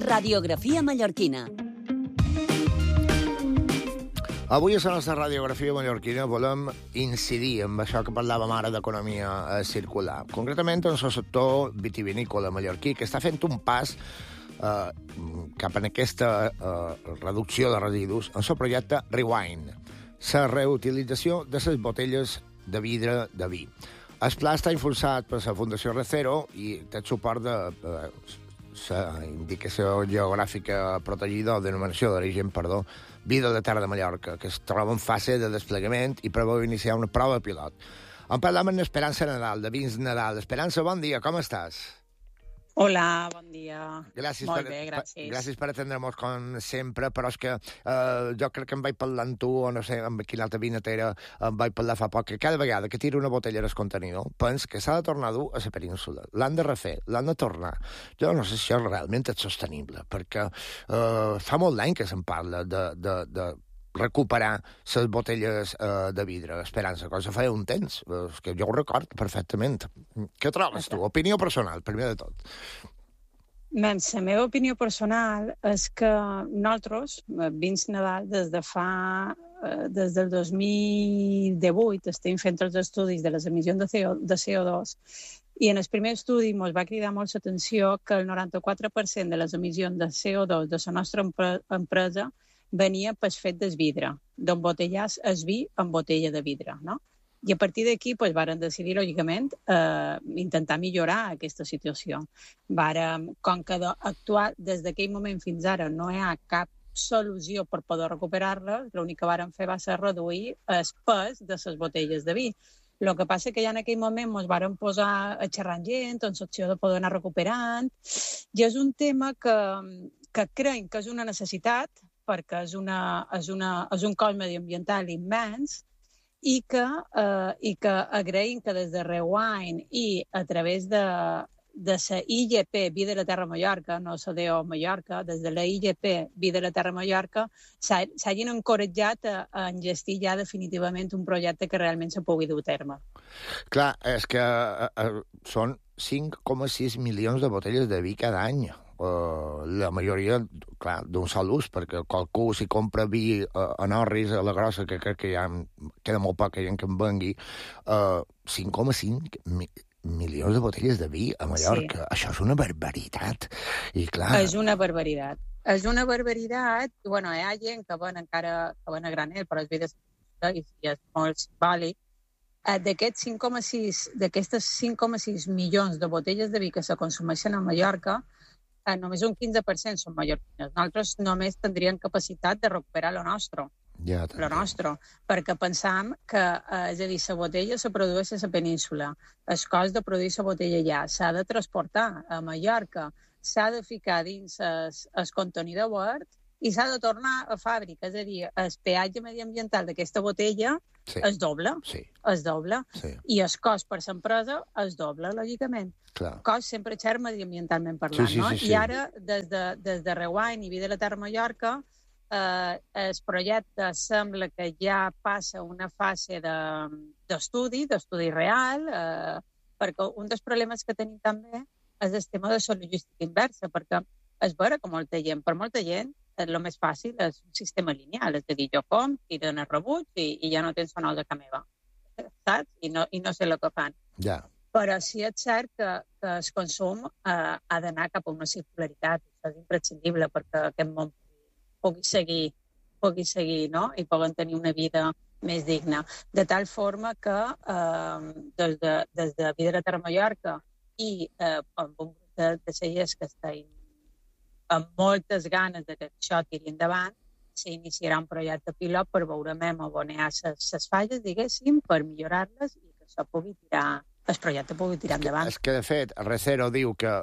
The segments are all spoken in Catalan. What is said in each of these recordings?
Radiografia mallorquina. Avui a la nostra radiografia mallorquina volem incidir en això que parlàvem ara d'economia circular. Concretament en el sector vitivinícola mallorquí, que està fent un pas cap en aquesta reducció de residus en el projecte Rewind, la reutilització de les botelles de vidre de vi. El pla està impulsat per la Fundació Recero i té el suport de la indicació geogràfica protegida o denominació d'origen, vi de la Terra de Mallorca, que es troba en fase de desplegament i preveu iniciar una prova pilot. En parlam amb Esperança Nadal, de Vins Nadal. Esperança, bon dia, com estàs? Hola, bon dia. Molt bé, gràcies. Gràcies per atendre-nos com sempre, però és que jo crec que em vaig parlar amb tu, o no sé, amb quina altra vinatera em vaig parlar fa poc, que cada vegada que tiro una botella al contenidor, pens que s'ha de tornar a dur a la península. L'han de refer, l'han de tornar. Jo no sé si això realment és sostenible, perquè fa molt d'any que se'n parla de recuperar les botelles de vidre. Esperança, cosa feia un temps, que jo ho record perfectament. Què trobes tu? Opinió personal, primer de tot. La meva opinió personal és que nosaltres, Vins Nadal, des del 2018 estem fent els estudis de les emissions de CO2 i en el primer estudi ens va cridar molt l'atenció que el 94% de les emissions de CO2 de la nostra empresa venia pel fet del vidre, d'embotellar el vi en botella de vidre, no? I a partir d'aquí varen decidir, lògicament, intentar millorar aquesta situació. Com que actuar des d'aquell moment fins ara no hi ha cap solució per poder recuperar-la, l'únic que varen fer va ser reduir el pes de les botelles de vi. El que passa que ja en aquell moment ens varen posar a xerrar amb gent, en l'opció de poder anar recuperant, i és un tema que creiem que és una necessitat, perquè és un cost mediambiental immens i que agraïm que des de Rewind i a través de la IGP Vi de la Terra Mallorca, no la DO Mallorca, des de la IGP Vi de la Terra Mallorca s'hagin encoratjat a enllestir ja definitivament un projecte que realment se pugui dur a terme. Clar, és que són 5,6 milions de botelles de vi cada any. La majoria, clar, d'un sol ús, perquè qualcú si compra vi a Norris, a la Grossa, que crec que ja queda molt poca gent que en vengui, 5,5 milions de botelles de vi a Mallorca. Sí. Això és una barbaritat. I clar... És una barbaritat. És una barbaritat. Bueno, hi ha gent que ven encara que ven a granel, però és vi de i és molt simbòlic. D'aquestes 5,6 milions de botelles de vi que se consumeixen a Mallorca, només un 15% són mallorquines. Nosaltres només tindríem capacitat de recuperar lo nostre, perquè pensam que, és a dir, la botella se produeix a la península, el cost de produir la botella allà s'ha de transportar a Mallorca, s'ha de ficar dins el contenidor verd i s'ha de tornar a fàbrica, és a dir, el peatge mediambiental d'aquesta botella es dobla, i el cost per l'empresa es dobla, lògicament. El cost sempre xer mediambientalment parlant, no? I ara, des de Rewind i Vi de la Terra Mallorca, el projecte sembla que ja passa una fase d'estudi real, perquè un dels problemes que tenim també és el tema de la logística inversa, perquè és vera que per molta gent el més fàcil és un sistema lineal, és a dir, jo com, i dono rebuig i ja no tens sonors a casa meva, saps? I no sé el que fan. Però sí és cert que el consum ha d'anar cap a una circularitat, això és imprescindible perquè aquest món pugui seguir, no? I puguem tenir una vida més digna. De tal forma que des de Vi de la Terra Mallorca i amb un grup de cellers que estan amb moltes ganes que això tiri endavant, s'iniciarà un projecte pilot per veure abonar les falles, diguéssim, per millorar-les i que això el projecte pugui tirar endavant. És que, de fet, Recero diu que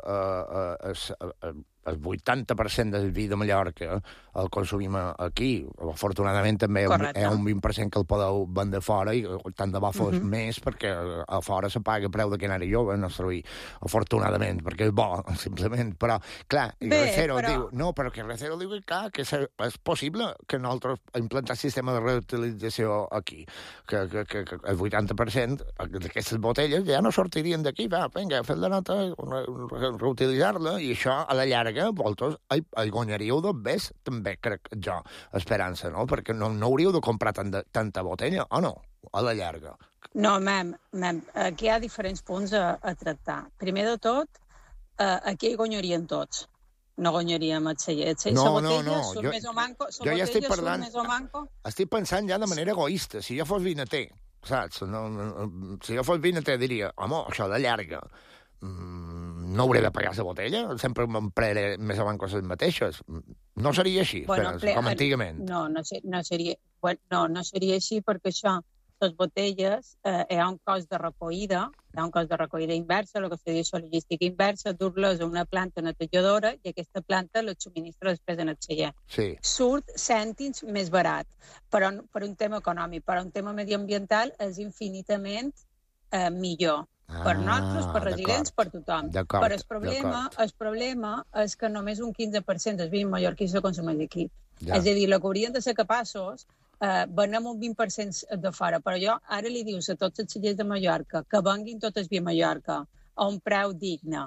el 80% del vi de Mallorca el consumim aquí. Afortunadament també hi ha un 20% que el podeu vendre fora i tant de bo fos més perquè a fora se paga preu de que anara jove el nostre vi, afortunadament, perquè és bo, simplement. Però, clar, Recero diu... No, però que Recero diu que, clar, que és possible que nosaltres implantar sistema de reutilització aquí, que el 80% d'aquestes botelles ja no sortirien d'aquí, vinga, fes la nota, reutilitzar-la, i això a la llarga llarga, vosaltres hi guanyaríeu dos més, també crec jo, esperança, no? Perquè no hauríeu de comprar tanta botella, o no? A la llarga. No, mem, aquí hi ha diferents punts a tractar. Primer de tot, aquí hi guanyarien tots. No guanyaríem el celler. No. Surt més o manco. Jo ja estic parlant... Estic pensant ja de manera egoista. Si jo fos vinater, saps? Si jo fos vinater diria, home, això de llarga, no hauré de pagar la botella? Sempre m'empraré més o manco les mateixes. No seria així, com antigament. No seria així perquè això, les botelles, hi ha un cost de recollida, inversa, el que se diu logística inversa, dur-les a una planta netejadora i aquesta planta les subministra després en el celler. Sí. Surt cèntims més barat, però per un tema econòmic, per un tema mediambiental és infinitament millor. Per nosaltres, per residents, per tothom. Però el problema és que només un 15% del vi mallorquí se consumeix aquí. Ja. És a dir, el que haurien de ser capaços venem un 20% de fora, però jo ara li dius a tots els cellers de Mallorca que venguin tot el vi a Mallorca a un preu digne,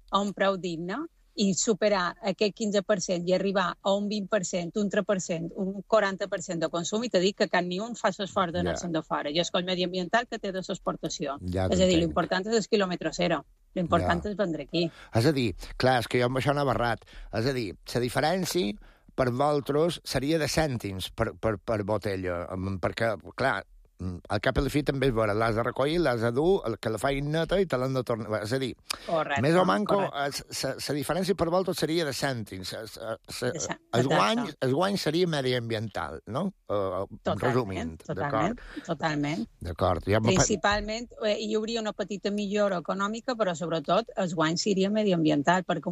i superar aquest 15% i arribar a un 20%, un 3%, un 40% de consum, i t'he dit que cap ni un fa l'esforç d'anar-se'n de fora. I és que el mediambiental que té de l'exportació. Ja és a dir, l'important és el quilòmetre zero. L'important és vendre aquí. És a dir, clar, és que jo amb això anava errat. És a dir, la diferència per vosaltres seria de cèntims per botella, perquè, clar, al cap i a la fi també és vera, l'has de recollir, l'has de dur, que la faig neta i te l'han de tornar. És a dir, més o manco, la diferència per vosaltres seria de cèntims. El guany seria mediambiental, no? Resumint. Totalment. D'acord. Principalment hi hauria una petita millora econòmica, però sobretot el guany seria mediambiental, perquè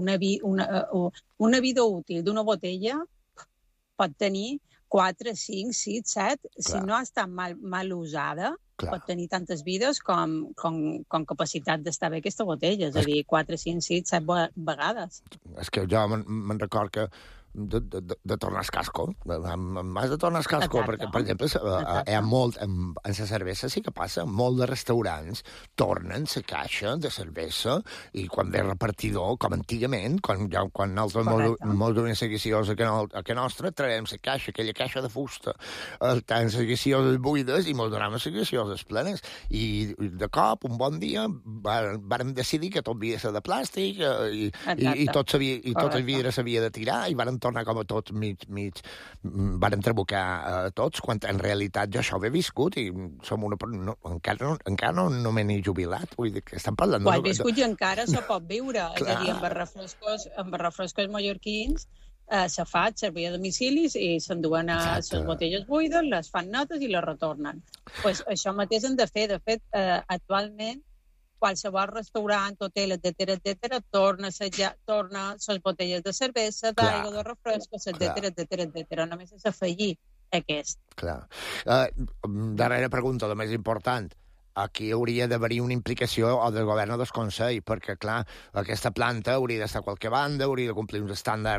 una vida útil d'una botella pot tenir 4, 5, 6, 7, si no ha estat mal usada, pot tenir tantes vides com capacitat d'estar bé aquesta botella, és a dir, 4, 5, 6, 7 vegades. És que jo me'n record que de tornar el casco. M'has de tornar el casco, perquè, per exemple, hi ha molt, en la cervesa sí que passa, molt de restaurants tornen la caixa de cervesa i quan ve repartidor, com antigament, quan nosaltres molt d'una seguiciosa que nostra, traiem la caixa, aquella caixa de fusta, tant seguicioses buides i molt donem seguicioses plenes. I de cop, un bon dia, vàrem decidir que tot havia de ser de plàstic i tot el vidre s'havia de tirar i vàrem tornar com a tots mig varen trabucar tots, quan en realitat jo això ho he viscut i som encara no m'he ni jubilat, vull dir que estan parlant... Ho has viscut i encara se pot viure, és a dir, amb refrescos mallorquins se fa servir a domicilis i s'enduen a les botelles buides, les fan netes i les retornen. Pues això mateix han de fer. De fet, actualment qualsevol restaurant, hotel, etcètera, torna les botelles de cervesa, d'aigua, de refrescos, etcètera. Només és afegir aquest. Clar. Darrera pregunta, la més important. Aquí hauria d'haver-hi una implicació del govern o del Consell, perquè, clar, aquesta planta hauria d'estar a qualque banda, hauria de complir uns estàndards